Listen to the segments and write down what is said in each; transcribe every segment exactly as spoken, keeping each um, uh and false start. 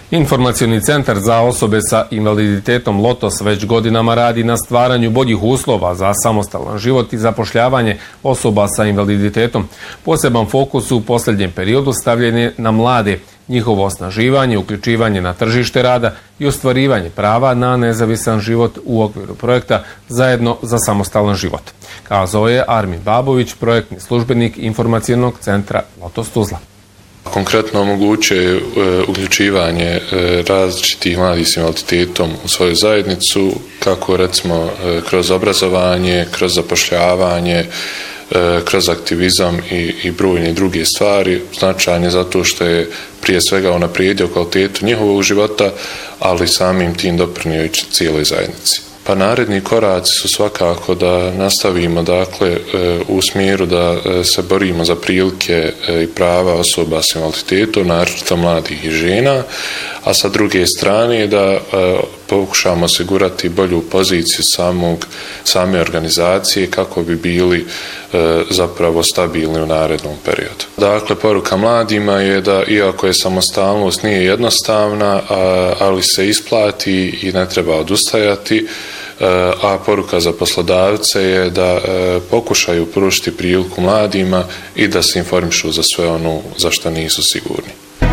Informacioni centar za osobe sa invaliditetom Lotos već godinama radi na stvaranju boljih uslova za samostalan život i zapošljavanje osoba sa invaliditetom. Poseban fokus u posljednjem periodu stavljen je na mlade, njihovo osnaživanje, uključivanje na tržište rada i ostvarivanje prava na nezavisan život u okviru projekta Zajedno za samostalan život. Kazao je Armin Babović, projektni službenik Informacionog centra Lotos Tuzla. Konkretno omogućuje e, uključivanje e, različitih mladih s invaliditetom u svoju zajednicu, kako recimo e, kroz obrazovanje, kroz zapošljavanje, e, kroz aktivizam i, i brojne druge stvari. Značajan je zato što je prije svega unaprijedio kvalitetu njihovog života, ali samim tim doprinio i cijeloj zajednici. Pa naredni koraci su svakako da nastavimo dakle u smjeru da se borimo za prilike i prava osoba s invaliditetom, naročito mladih i žena, a sa druge strane da pokušamo osigurati bolju poziciju samog, same organizacije kako bi bili zapravo stabilni u narednom periodu. Dakle, poruka mladima je da iako je samostalnost nije jednostavna, ali se isplati i ne treba odustajati, a poruka za poslodavce je da pokušaju pružiti priliku mladima i da se informišu za sve ono za što nisu sigurni.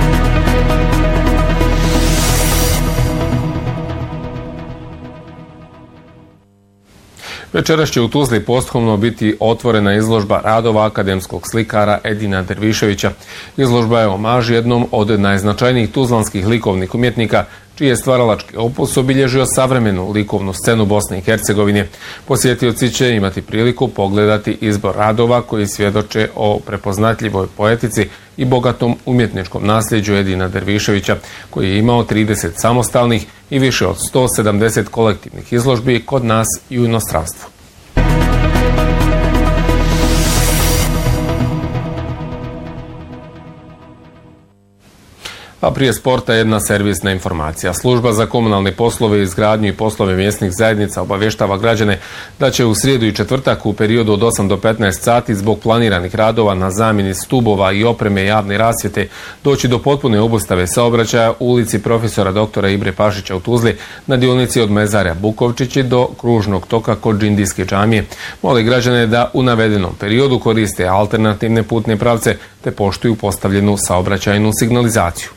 Večeras će u Tuzli posthumno biti otvorena izložba radova akademskog slikara Edina Derviševića. Izložba je omaž jednom od najznačajnijih tuzlanskih likovnih umjetnika, čiji je stvaralački opus obilježio savremenu likovnu scenu Bosne i Hercegovine. Posjetioci će imati priliku pogledati izbor radova koji svjedoče o prepoznatljivoj poetici i bogatom umjetničkom nasljeđu Edina Derviševića, koji je imao trideset samostalnih i više od sto sedamdeset kolektivnih izložbi kod nas i u inostranstvu. A prije sporta jedna servisna informacija. Služba za komunalne poslove, izgradnju i poslove mjesnih zajednica obavještava građane da će u srijedu i četvrtak u periodu od osam do petnaest sati zbog planiranih radova na zamjeni stubova i opreme javne rasvjete doći do potpune obustave saobraćaja u ulici profesora doktora Ibre Pašića u Tuzli na dionici od Mezarja Bukovčići do kružnog toka kod Džindijske džamije. Moli građane da u navedenom periodu koriste alternativne putne pravce te poštuju postavljenu saobraćajnu signalizaciju.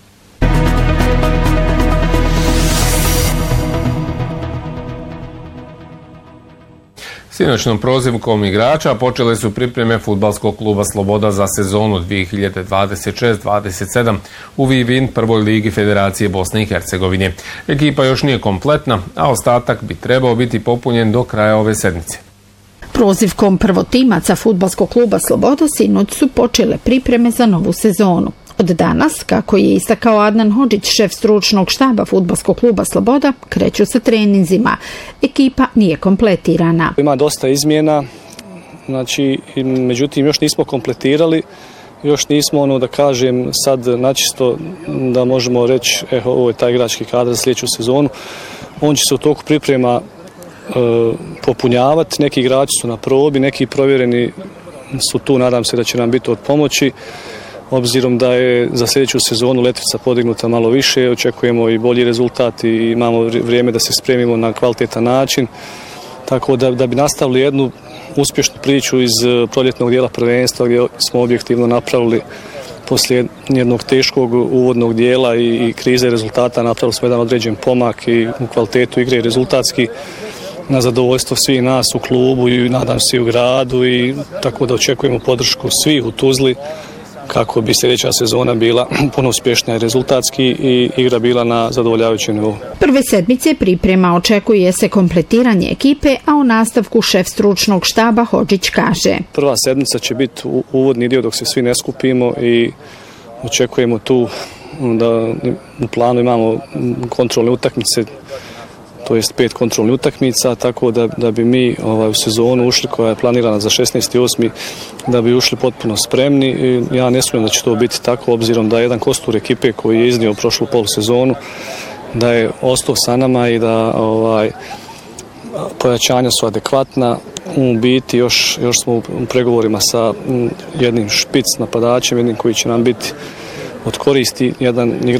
Sinoćnom prozivkom igrača počele su pripreme fudbalskog kluba Sloboda za sezonu dvije hiljade dvadeset šest dvadeset sedam u Vivin prvoj ligi Federacije Bosne i Hercegovine. Ekipa još nije kompletna, a ostatak bi trebao biti popunjen do kraja ove sedmice. Prozivkom prvotimaca fudbalskog kluba Sloboda sinoć su počele pripreme za novu sezonu. Od danas, kako je istakao Adnan Hodžić, šef stručnog štaba fudbalskog kluba Sloboda, kreću sa treninzima. Ekipa nije kompletirana. Ima dosta izmjena, znači, međutim još nismo kompletirali, još nismo ono da kažem sad načisto da možemo reći eh, ovo je taj igrački kadar za sljedeću sezonu. On će se u toku priprema e, popunjavati, neki igrači su na probi, neki provjereni su tu, nadam se da će nam biti od pomoći. Obzirom da je za sljedeću sezonu letvica podignuta malo više, očekujemo i bolji rezultat i imamo vrijeme da se spremimo na kvalitetan način. Tako da, da bi nastavili jednu uspješnu priču iz proljetnog dijela prvenstva gdje smo objektivno napravili poslije jednog teškog uvodnog dijela i, i krize rezultata, napravili smo jedan određen pomak i u kvalitetu igre i rezultatski na zadovoljstvo svih nas u klubu i nadam se i u gradu, i tako da očekujemo podršku svih u Tuzli kako bi sljedeća sezona bila puno uspješnija i rezultatski i igra bila na zadovoljavajućem nivou. Prve sedmice priprema očekuje se kompletiranje ekipe, a u nastavku šef stručnog štaba Hodžić kaže: Prva sedmica će biti uvodni dio dok se svi ne skupimo i očekujemo tu da u planu imamo kontrolne utakmice, to jest pet kontrolnih utakmica, tako da, da bi mi ovaj, u sezonu ušli koja je planirana za šesnaesti osmi da bi ušli potpuno spremni. I ja ne sumnjam da će to biti tako, obzirom da je jedan kostur ekipe koji je iznio prošlu polusezonu, da je ostao sa nama i da ovaj, pojačanja su adekvatna. U biti još, još smo u pregovorima sa jednim špic napadačem, jednim koji će nam biti od koristi, jedan igrač